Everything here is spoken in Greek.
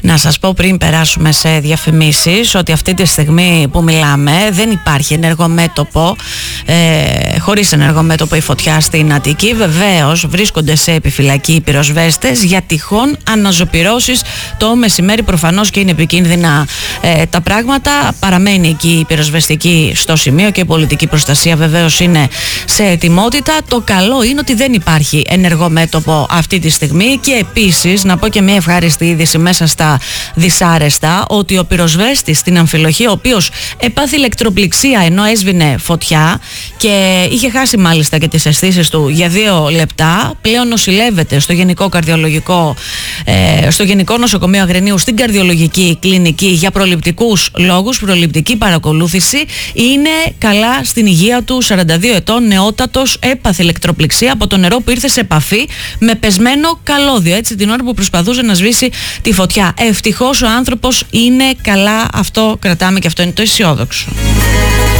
Να σας πω πριν περάσουμε σε διαφημίσεις ότι αυτή τη στιγμή που μιλάμε δεν υπάρχει ενεργομέτωπο, χωρίς ενεργομέτωπο η φωτιά στην Αττική. Βεβαίως βρίσκονται σε επιφυλακή οι πυροσβέστες για τυχόν αναζωπυρώσεις το μεσημέρι, προφανώς και είναι επικίνδυνα τα πράγματα. Παραμένει εκεί η πυροσβεστική στο σημείο και η πολιτική προστασία βεβαίως είναι σε ετοιμότητα. Το καλό είναι ότι δεν υπάρχει ενεργομέτωπο αυτή τη στιγμή και επίσης να πω και μια ευχάριστη είδηση μέσα στα δυσάρεστα, ότι ο πυροσβέστης στην Αμφιλοχή, ο οποίος επάθη ηλεκτροπληξία ενώ έσβηνε φωτιά και είχε χάσει μάλιστα και τις αισθήσεις του για 2 λεπτά, πλέον νοσηλεύεται στο Γενικό Νοσοκομείο Αγρινίου στην καρδιολογική κλινική για προληπτικούς λόγους, προληπτική παρακολούθηση. Είναι καλά στην υγεία του, 42 ετών, νεότατος, έπαθε ηλεκτροπληξία από το νερό που ήρθε σε επαφή με πεσμένο καλώδιο, έτσι την ώρα που προσπαθούσε να σβήσει τη φωτιά. Ευτυχώς ο άνθρωπος είναι καλά, αυτό κρατάμε και αυτό είναι το αισιόδοξο.